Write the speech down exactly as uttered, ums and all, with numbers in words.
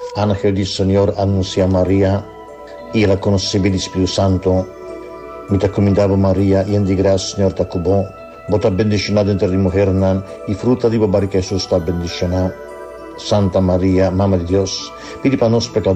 Ángel del Señor anuncia a María y la concebí del Espíritu Santo. Mi te encomendavo María, y en di gracia, Señor te cubó. Vos te bendicionada entre las mujeres, y fruto de tu barriga Jesús está bendicionado. Santa María, Mamma de Dios, pidi para nosotros pecadores,